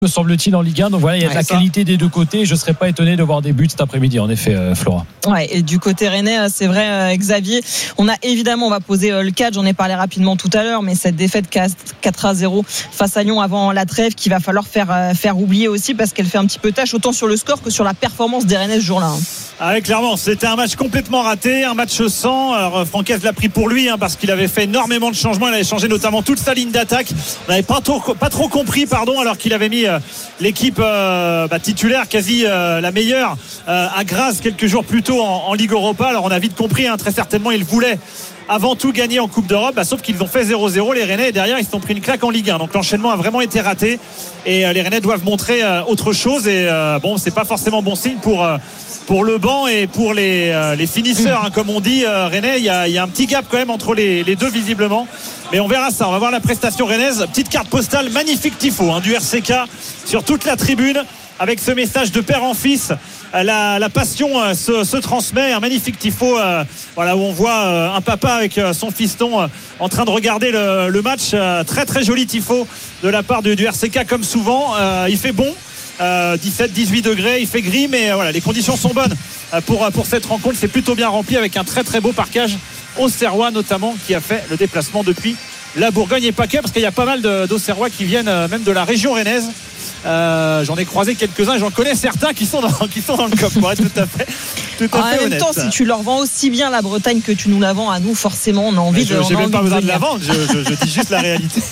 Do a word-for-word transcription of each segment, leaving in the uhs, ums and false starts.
me semble-t-il, en Ligue un. Donc voilà, il y a de ouais, la ça. qualité des deux côtés. Je ne serais pas étonné de voir des buts cet après-midi, en effet, euh, Flora. Ouais, et du côté rennais, c'est vrai, euh, Xavier, on a évidemment, on va poser euh, le cadre, j'en ai parlé rapidement tout à l'heure, mais cette défaite quatre à zéro face à Lyon avant la trêve, qu'il va falloir faire, euh, faire oublier aussi, parce qu'elle fait un petit peu tâche, autant sur le score que sur la performance des Rennais ce jour-là. Hein. Ah ouais, clairement, c'était un match complètement raté, un match sans. Alors Francaise l'a pris pour lui, hein, parce qu'il avait fait énormément de changements. Il avait changé notamment toute sa ligne d'attaque. On n'avait pas trop, pas trop compris, pardon, alors qu'il avait mis euh, l'équipe euh, bah, titulaire, quasi euh, la meilleure, euh, à Graz quelques jours plus tôt en, en Ligue Europa. Alors on a vite compris, hein, très certainement, il voulait avant tout gagner en Coupe d'Europe, bah, sauf qu'ils ont fait zéro zéro les Rennais, et derrière ils se sont pris une claque en Ligue un. Donc l'enchaînement a vraiment été raté, et euh, les Rennais doivent montrer euh, autre chose, et euh, bon, c'est pas forcément bon signe pour euh, pour le banc et pour les, euh, les finisseurs, hein, comme on dit. euh, Rennais, il y a, y a un petit gap quand même entre les, les deux visiblement, mais on verra ça. On va voir la prestation rennaise. Petite carte postale, magnifique tifo, hein, du R C K sur toute la tribune, avec ce message de père en fils. La, la passion euh, se, se transmet, un magnifique tifo, euh, voilà, où on voit euh, un papa avec euh, son fiston euh, en train de regarder le, le match. Euh, très très joli tifo de la part du, du R C K, comme souvent. Euh, il fait bon, euh, dix-sept dix-huit degrés, il fait gris, mais euh, voilà, les conditions sont bonnes euh, pour, pour cette rencontre. C'est plutôt bien rempli, avec un très très beau parquage auxerrois notamment, qui a fait le déplacement depuis la Bourgogne, et pas que, parce qu'il y a pas mal de, d'auxerrois qui viennent euh, même de la région rennaise. Euh, j'en ai croisé quelques-uns, j'en connais certains qui sont dans, qui sont dans le C O P, ouais, tout à fait, tout à en fait même honnête. temps, si tu leur vends aussi bien la Bretagne que tu nous la vends à nous, forcément on a envie je, de j'ai même pas besoin de la venir. vendre, je, je, je dis juste la réalité.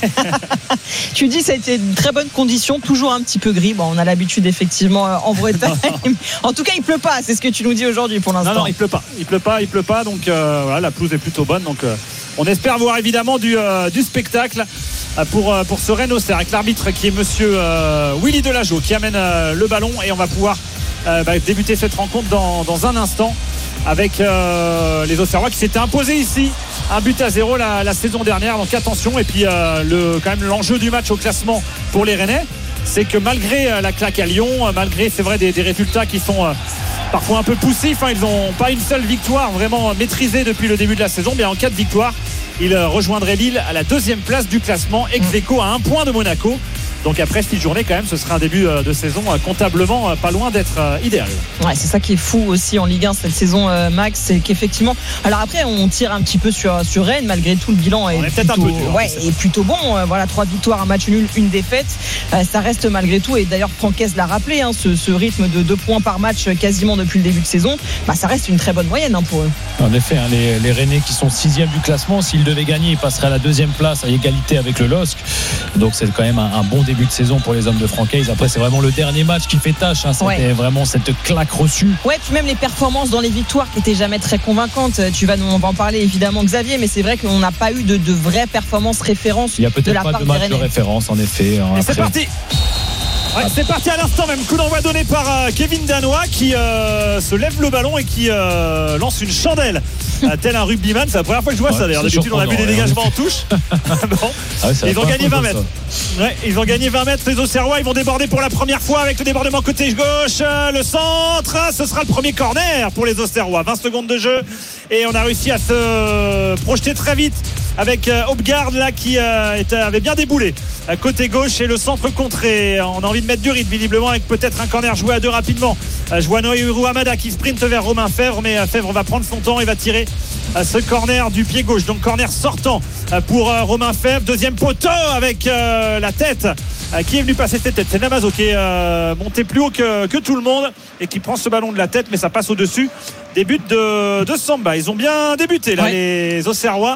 Tu dis ça a été une très bonne condition, toujours un petit peu gris. Bon, on a l'habitude effectivement euh, en Bretagne. En tout cas, il pleut pas, c'est ce que tu nous dis aujourd'hui pour l'instant. Non, non, il pleut pas, il pleut pas, il pleut pas, donc euh, voilà, la pelouse est plutôt bonne, donc euh, on espère voir évidemment du, euh, du spectacle pour, euh, pour ce Rennes-Auxerre, avec l'arbitre qui est monsieur euh, Willy Delageau, qui amène euh, le ballon, et on va pouvoir euh, bah, débuter cette rencontre dans, dans un instant, avec euh, les Auxerrois qui s'étaient imposés ici un but à zéro la, la saison dernière. Donc attention, et puis euh, le, quand même l'enjeu du match au classement pour les Rennais, c'est que malgré euh, la claque à Lyon, euh, malgré c'est vrai des, des résultats qui sont euh, parfois un peu poussifs, hein, ils n'ont pas une seule victoire vraiment maîtrisée depuis le début de la saison, mais en cas de victoire, ils rejoindraient Lille à la deuxième place du classement, ex aequo à un point de Monaco. Donc après six journées, quand même, ce sera un début de saison comptablement pas loin d'être idéal. Ouais, c'est ça qui est fou aussi en Ligue un cette saison, Max, c'est qu'effectivement. Alors après, on tire un petit peu sur sur Rennes, malgré tout le bilan est, on est plutôt, peut-être un peu dur, ouais, est plutôt bon. Voilà, trois victoires, un match nul, une défaite. Ça reste malgré tout, et d'ailleurs Francaise l'a rappelé, hein, ce, ce rythme de deux points par match quasiment depuis le début de saison, bah, ça reste une très bonne moyenne, hein, pour eux. En effet, hein, les, les Rennais qui sont sixième du classement, s'ils devaient gagner, ils passeraient à la deuxième place, à égalité avec le L O S C. Donc c'est quand même un, un bon début de saison pour les hommes de Francaise. Après, c'est vraiment le dernier match qui fait tâche, hein. C'était ouais. vraiment cette claque reçue. Ouais, puis même les performances dans les victoires qui étaient jamais très convaincantes. Tu vas nous on va en parler évidemment, Xavier, mais c'est vrai qu'on n'a pas eu de, de vraies performances références. Il y a peut-être de la pas part de match de référence, en effet. Hein, c'est parti. Ouais, c'est parti à l'instant même, coup d'envoi donné par euh, Kevin Danois, qui euh, se lève le ballon et qui euh, lance une chandelle euh, tel un rugbyman. C'est la première fois que je vois ouais, ça d'ailleurs. D'habitude on a vu des dégagements en touche. Bon. Ah ouais, ils ont gagné vingt mètres. Ouais, ils ont gagné vingt mètres, les Auxerrois. Ils vont déborder pour la première fois avec le débordement côté gauche, euh, le centre. Ce sera le premier corner pour les Auxerrois. vingt secondes de jeu, et on a réussi à se projeter très vite avec euh, Hopgard là qui euh, était, avait bien déboulé euh, côté gauche, et le centre contré. On a envie de mettre du rythme visiblement, avec peut-être un corner joué à deux rapidement. euh, je vois Noéhuru Hamada qui sprinte vers Romain Fèvre, mais euh, Fèvre va prendre son temps et va tirer euh, ce corner du pied gauche. Donc corner sortant euh, pour euh, Romain Fèvre. Deuxième poteau avec euh, la tête euh, qui est venu passer cette tête. C'est Namazo qui est euh, monté plus haut que, que tout le monde, et qui prend ce ballon de la tête, mais ça passe au-dessus des buts de, de Samba. Ils ont bien débuté là, ouais. les Auxerrois,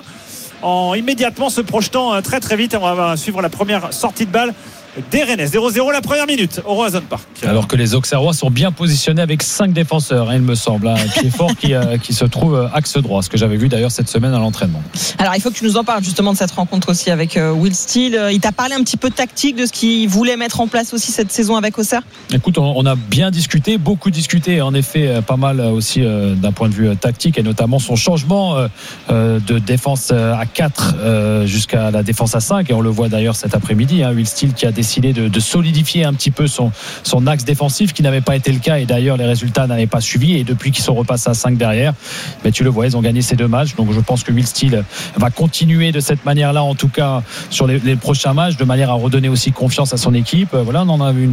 en immédiatement se projetant très très vite. On va suivre la première sortie de balle des Rennais. zéro zéro la première minute au Roazhon Park. Alors que les Auxerrois sont bien positionnés avec cinq défenseurs, hein, il me semble, hein, qui est fort, qui, euh, qui se trouve euh, axe droit, ce que j'avais vu d'ailleurs cette semaine à l'entraînement. Alors il faut que tu nous en parles justement de cette rencontre aussi avec euh, Will Steele. Il t'a parlé un petit peu tactique, de ce qu'il voulait mettre en place aussi cette saison avec Auxerre? Écoute, on, on a bien discuté, beaucoup discuté, en effet, euh, pas mal aussi euh, d'un point de vue euh, tactique, et notamment son changement euh, euh, de défense à quatre euh, jusqu'à la défense à cinq, et on le voit d'ailleurs cet après-midi, hein, Will Steele qui a décidé décidé de, de solidifier un petit peu son, son axe défensif, qui n'avait pas été le cas, et d'ailleurs les résultats n'avaient pas suivi, et depuis qu'ils sont repassés à cinq derrière, mais tu le vois, ils ont gagné ces deux matchs. Donc je pense que Will Steele va continuer de cette manière-là, en tout cas sur les, les prochains matchs, de manière à redonner aussi confiance à son équipe. Voilà, on en a vu une